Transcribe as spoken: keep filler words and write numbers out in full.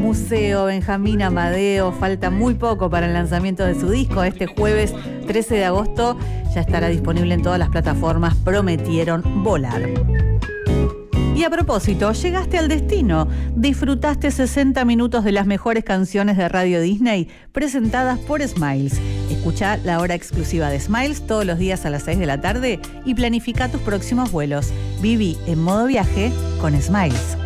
Museo, Benjamín Amadeo. Falta muy poco para el lanzamiento de su disco. Este jueves trece de agosto ya estará disponible en todas las plataformas. Prometieron volar. Y a propósito, llegaste al destino. Disfrutaste sesenta minutos de las mejores canciones de Radio Disney presentadas por Smiles. Escucha la hora exclusiva de Smiles todos los días a las seis de la tarde y planifica tus próximos vuelos. Viví en modo viaje con Smiles.